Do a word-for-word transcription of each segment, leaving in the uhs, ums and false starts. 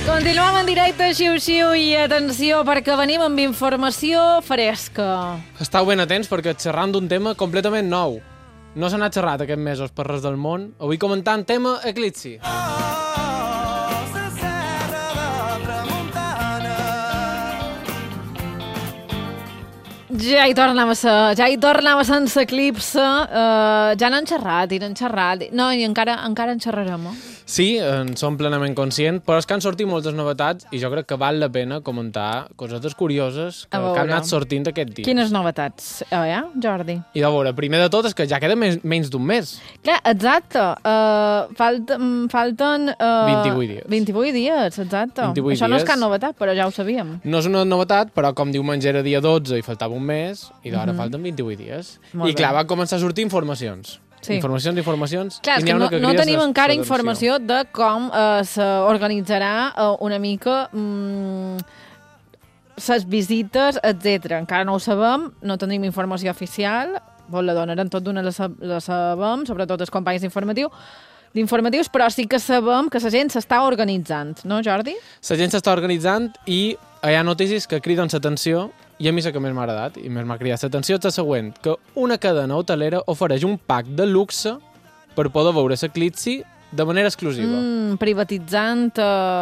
Continuem en directe, xiu-xiu, i atenció, perquè venim amb informació fresca. Estau ben atents perquè xerram d'un tema completament nou. No se n'ha xerrat aquests mesos per res del món. Avui comentant tema eclipsi. Ja hi tornem a ser, ja hi tornem a ser en l'eclipse. Uh, ja n'han xerrat, i n'han xerrat. No, i encara, encara en xerrarem, eh? Sí, en som plenament conscients, però és que han sortit moltes novetats i jo crec que val la pena comentar cosetes curioses que, que han anat sortint aquest dia. Quines novetats, oh, ja, Jordi? I de veure, primer de tot és que ja queda més, menys d'un mes. Clar, exacte. Uh, falta, falten... Uh, vint-i-vuit dies. vint-i-vuit dies, exacte. vint-i-vuit Això no és dies. cap novetat, però ja ho sabíem. No és una novetat, però com diumenge era dia dotze i faltava un mes, i d'ara Mhm. falten vint-i-vuit dies. Molt I clar, bé. van començar a sortir informacions. Sí. Informacions, informacions. Clar, és i n'hi que ha no, una que no crida tenim sa- encara l'atenció. informació de com eh, s'organitzarà eh, una mica mm, les visites, etcètera. Encara no ho sabem, no tenim informació oficial, bon, la donarem tot d'una, la, sa- la sabem, sobretot els companys d'informatiu, d'informatius, però sí que sabem que la gent s'està organitzant, no, Jordi? La gent s'està organitzant i hi ha notícies que criden l'atenció i a mi la que més m'ha agradat i més m'ha cridat l'atenció és la següent, que una cadena hotelera ofereix un pack de luxe per poder veure l'eclipsi de manera exclusiva. Mm, privatitzant...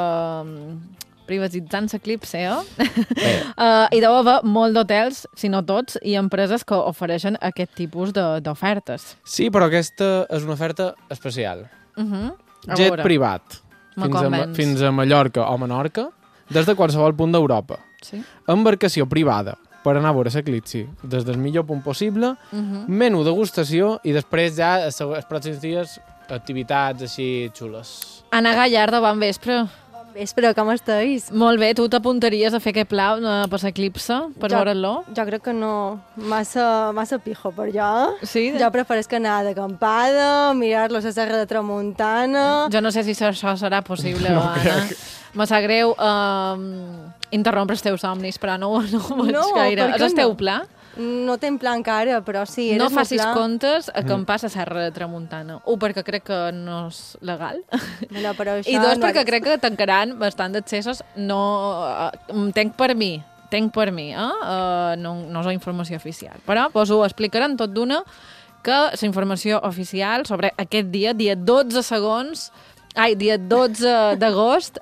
Eh, privatitzant l'eclipse, eh? uh, I deu haver molt d'hotels, si no tots, i empreses que ofereixen aquest tipus de- d'ofertes. Sí, però aquesta és una oferta especial. Uh -huh. A Jet veure. privat, Me fins a, Ma- convenç. fins a Mallorca o Menorca, des de qualsevol punt d'Europa. Sí. Embarcació privada per anar a veure l'eclipsi des del millor punt possible, Uh -huh. menú degustació i després ja els els pròxims dies activitats així xules. Ana Gallardo, bon vespre. Vespre, com estàs? Molt bé, tu t'apuntaries a fer aquest pla uh, per l'eclipse, per Jo- veure-lo? Jo crec que no, massa, massa pijo per jo. Sí? Jo prefereix anar d'acampada, mirar-lo a la serra de Tramuntana... Jo no sé si això serà possible, No Anna. crec. Me sap greu um, interrompre els teus somnis, però no, no ho veig No, gaire. per És què el teu no? pla? No tenc pla encara, però sí, era No el meu facis pla. comptes a acampar a la serra de Tramuntana. Un, perquè crec que no és legal. Bueno, però això I dos, no perquè és- crec que tancaran bastant d'accessos. No, uh, tenc per mi, tenc per mi, eh? Uh, no, no és la informació oficial. Però pues, ho explicaran tot d'una, que la informació oficial sobre aquest dia, dia dotze segons, ai, dia dotze d'agost,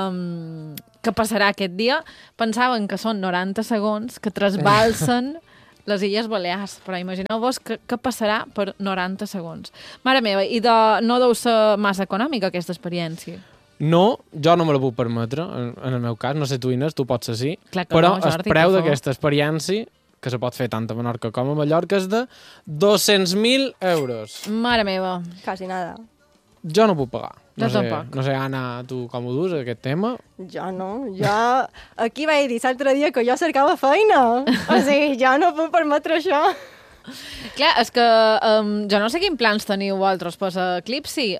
um, que passarà aquest dia, pensaven que són noranta segons, que trasbalsen les Illes Balears, però imagineu-vos que, que passarà per noranta segons. Mare meva, i de, no deu ser massa econòmica aquesta experiència. No, jo no me la puc permetre, en, en el meu cas, no sé tu, Inés, tu pots ser sí, Clar que però no, Jordi, el per preu favor. d'aquesta experiència, que se pot fer tant a Menorca com a Mallorca, és de dos-cents mil euros. Mare meva. Quasi nada. Jo no puc pagar. No Jo sé, tampoc. No sé, Anna, tu com ho dus, aquest tema? Jo no, jo... Aquí vaig dir l'altre dia que jo cercava feina. O sigui, jo no puc permetre això. Clar, és que um, jo no sé quin plans teniu vosaltres per l'eclipsi.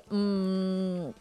Mm,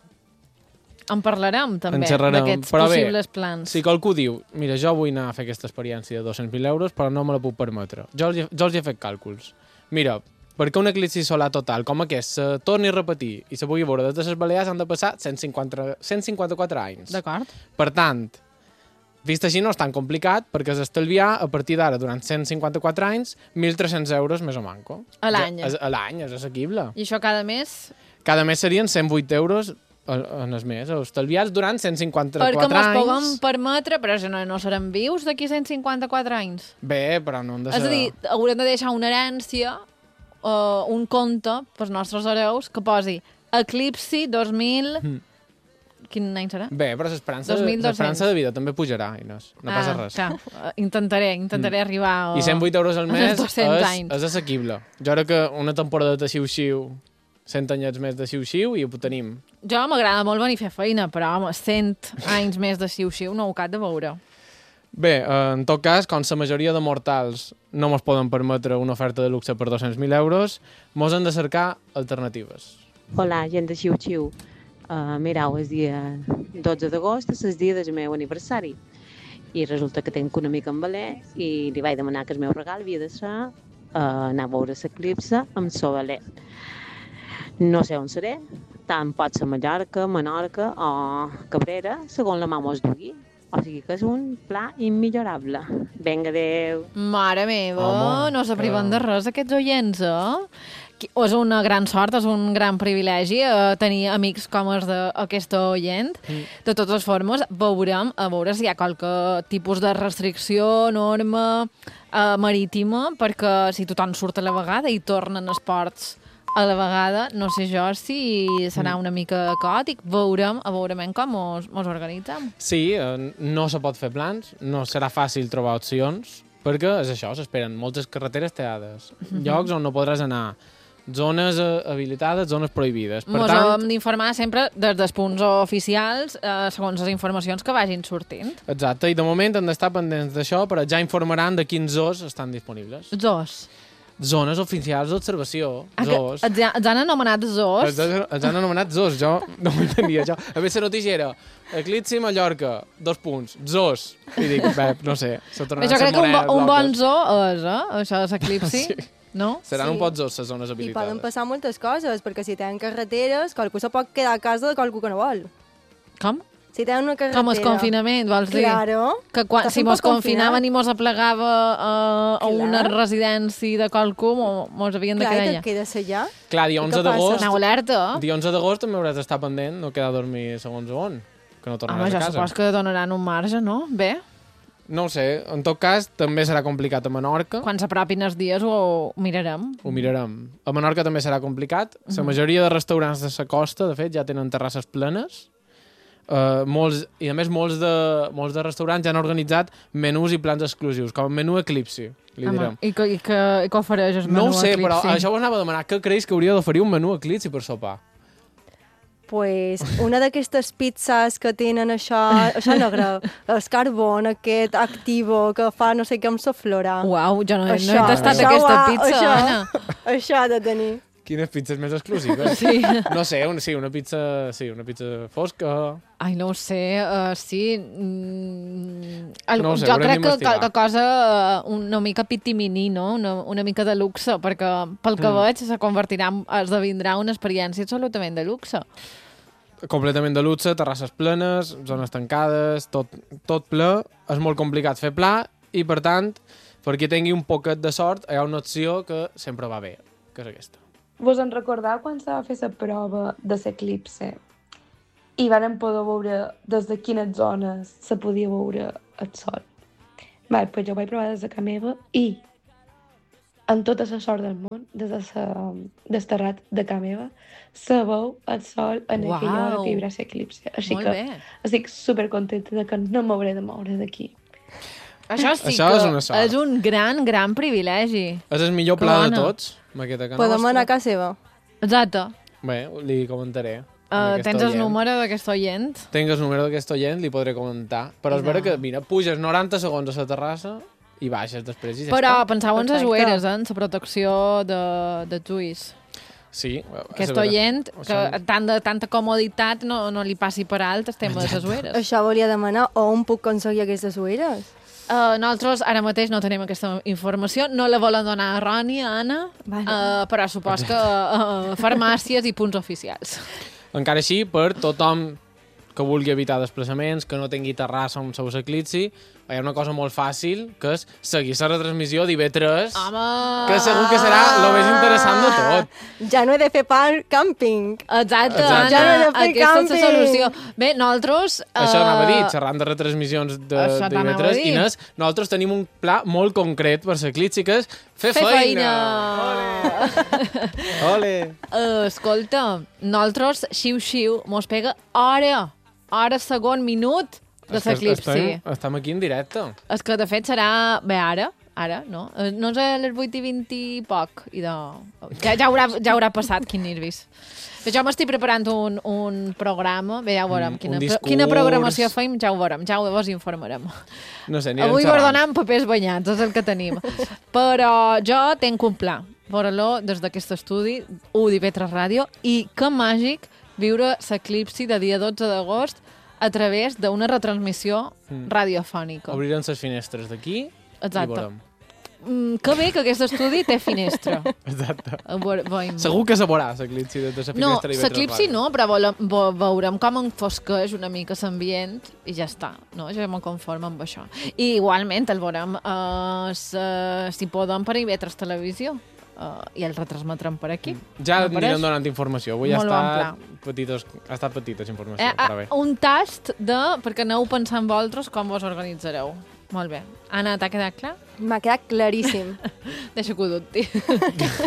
en parlarem, també, En xerrarem, d'aquests però bé, possibles plans. Si qualcú diu, mira, jo vull anar a fer aquesta experiència de dos-cents mil euros, però no me la puc permetre. Jo els, he- jo els hi he fet càlculs. Mira, perquè un eclipsi solar total com aquest se torni a repetir i se pugui veure des de les Balears han de passar cent cinquanta, cent cinquanta-quatre anys. D'acord. Per tant, vist així no és tan complicat perquè s'estalviar a partir d'ara durant cent cinquanta-quatre anys mil tres-cents euros més o manco. A l'any. Ja, és- A l'any, és assequible. I això cada mes? Cada mes serien cent vuit euros en el mes, estalviats durant cent cinquanta-quatre Perquè mos anys. puguem permetre, però això no, no serem vius d'aquí cent cinquanta-quatre anys. Bé, però no han de ser... És a dir, haurem de deixar una herència, uh, un compte pels nostres hereus que posi Eclipsi dos mil... Mm. Quin any serà? Bé, però l'esperança dos mil dos-cents. l'esperança de vida també pujarà, Inés. No passa res. Clar, uh, intentaré, intentaré arribar... A... I cent vuit euros al mes als dos-cents és, anys. és assequible. Jo crec que una temporada de xiu-xiu, cent anyets més de xiu-xiu i ho tenim. Jo m'agrada molt venir a fer feina, però home, cent anys més de xiu-xiu no ho cap de veure. Bé, eh, en tot cas, com la majoria de mortals no mos poden permetre una oferta de luxe per dos-cents mil euros, mos hem de cercar alternatives. Hola, gent de Xiu Xiu. Uh, mireu, el dia dotze d'agost és el dia del meu aniversari i resulta que tinc una amiga en Valer i li vaig demanar que el meu regal havia de ser uh, anar a veure l'eclipse amb el valer. No sé on seré, tant pot ser Mallorca, Menorca o Cabrera, segons la mà mos dugui. O sigui que és un pla immillorable. Vinga, adéu. Mare meva, Home, no se priven que- de res aquests oients, eh? Qui- És una gran sort, és un gran privilegi eh, tenir amics com els d'aquesta oient. Mm. De totes formes, veurem a veure si hi ha qualque tipus de restricció, norma eh, marítima, perquè si tothom surt a la vegada i tornen esports a la vegada, no sé jo si serà una mica caòtic. Veurem, a veurem com mos, mos organitzem. Sí, eh, no se pot fer plans, no serà fàcil trobar opcions, perquè és això, s'esperen moltes carreteres teades, Mhm. llocs on no podràs anar, zones eh, habilitades, zones prohibides. Per Mos tant, hem d'informar sempre des dels punts oficials, eh, segons les informacions que vagin sortint. exacte, i de moment hem d'estar pendents d'això, però ja informaran de quins zoos estan disponibles. Zoos. Zones oficials d'observació, Ah, que zoos. els, ha- els han anomenat zoos? Els, han- els han anomenat zoos, jo no ho entendia, això. A més, la notícia era Eclipsi Mallorca, dos punts, zoos. I dic, bé, no sé, s'ha Bé, tornat jo a ser crec que un, bo, monedes un bon loques. zoo és, eh? Això és eclipsi, Sí. no? Seran Sí. un pot zoos, les zones I habilitades. poden passar moltes coses, perquè si tenen carreteres, qualcú se pot quedar a casa de qualcú que no vol. Com? Si tenen una carretera... Com el confinament, vols dir? Claro. Que quan, Que si se'n mos pot confinar. confinaven i mos aplegava a, a una Clar. residència de qualcú, mo- mos havien de Clar, quedar i allà. te'n quedes allà. Clar, dia I onze què passa? d'agost... Anau alerta. Dia onze d'agost també hauràs d'estar pendent, no quedar a dormir segons on, que no tornaràs Home, jo a casa. supos que donaran un marge, no? Bé, No ho sé, en tot cas, també serà complicat a Menorca. quan s'apropin els dies ho mirarem. Ho mirarem. A Menorca també serà complicat. Mhm. La majoria de restaurants de la costa, de fet, ja tenen terrasses plenes. Uh, molts, I a més, molts de, molts de restaurants ja han organitzat menús i plans exclusius, com el menú Eclipsi, li Home, direm. i, que, i, que, i que ofereix el No menú ho sé, Eclipsi? però això ho anava a demanar. Què creus que hauria d'oferir un menú Eclipsi per sopar? Pues una d'aquestes pizzas que tenen això, això negre, el carbon aquest activo que fa no sé què amb la flora. Uau, jo no, no he Això, tastat això aquesta ho ha- pizza, això. Anna. Això ha de tenir. Quines pizzas més exclusives? Sí. No sé, un, sí, una pizza, sí, una pizza fosca. Ai, no ho sé, uh, sí... Mm, el, No ho sé, jo haurem crec que, que, d'investigar. que cosa uh, una mica pitimini, no? Una, una mica de luxe, perquè pel que Mm. veig se convertirà, en- esdevindrà una experiència absolutament de luxe. Completament de luxe, terrasses plenes, zones tancades, tot, tot ple. És molt complicat fer pla i, per tant, per qui tingui un poquet de sort, hi ha una opció que sempre va bé, que és aquesta. Vos en recordeu quan se va fer la prova de l'eclipse i varen poder veure des de quines zones se podia veure el sol? Bé, doncs jo ho vaig provar des de casa meva i amb tota la sort del món, des de sa, des terrat de casa meva, se veu el sol en Uau! aquella hora que hi haurà l'eclipse. Així Molt que bé. estic supercontenta de que no m'hauré de moure d'aquí. Això sí Això que és una sort. és un gran, gran privilegi. És el millor pla de Bona. tots, Maqueta, que Podem nostra. anar a casa seva. Exacte. Bé, li comentaré. Uh, tens el número d'aquest oient? Tinc el número d'aquest oient, li podré comentar. Però és No. vera que, mira, puges noranta segons a la terrassa i baixes després i ja Però està. penseu en les Perfecte. ueres, eh? en la protecció de, de ulls. Sí. Aquest és vera. oient, que Això- tant de, tanta comoditat no, no li passi per alt el tema de les ueres. Això volia demanar on puc aconseguir aquestes ueres. Uh, nosaltres ara mateix no tenim aquesta informació, no la volen donar errònia, Anna, Vale. uh, però supos que uh, farmàcies i punts oficials. Encara així, per tothom que vulgui evitar desplaçaments, que no tingui terrassa on seus eclipsi, hi ha una cosa molt fàcil, que és seguir la retransmissió d'I B tres, Home! que segur que serà el més interessant de tot. Ja no he de fer pa càmping. Exacte, Exacte. Anna, Ja no he de fer aquesta és la càmping. solució. Bé, nosaltres... Això anava a dir, eh, xerrant de retransmissions de, Això d'I B t'anava a tres, dir. Inés, nosaltres tenim un pla molt concret per l'eclipsi, que és fer, Fer feina! feina! Ole! Uh, escolta, nosaltres, xiu-xiu, mos pega hora, hora, segon, minut de És que l'eclipsi. Estem, estem aquí en directe. És que, de fet, serà... Bé, ara, ara, no? Eh, No és a les vuit i vint i poc. I de... ja, ja, haurà, ja haurà passat, quin nervis. Però jo m'estic preparant un, un programa, bé, ja ho veurem. Mm, Quina, un pro- discurs. quina programació feim, ja ho veurem, ja ho vos informarem. No sé, anirem Avui xerrant. guardonant papers banyats, és el que tenim. Però jo tinc un pla, veure-lo des d'aquest estudi, u d'I V tres Ràdio, i que màgic viure l'eclipsi de dia dotze d'agost a través d'una retransmissió Mm. radiofònica. Obrirem les finestres d'aquí i Exacte. veurem. mm, que bé que aquest estudi té finestra. Exacte. Veiem. Segur que se veurà l'eclipsi de la finestra. No, i veure l'eclipsi ràdio. no, però volem, vo, veurem com enfosqueix una mica l'ambient i ja està, no? Ja me conformo amb això. I igualment el veurem, uh, si podem, per I V tres Televisió. Uh, i el retransmetrem per aquí. Ja M'apareix? anirem donant informació. Avui ha Molt bon estat, petites, ha estat petites informació, Eh, però bé. uh, un tast de, perquè aneu pensant vosaltres com vos organitzareu. Molt bé. Anna, t'ha quedat clar? M'ha quedat claríssim. Deixa que ho dubti.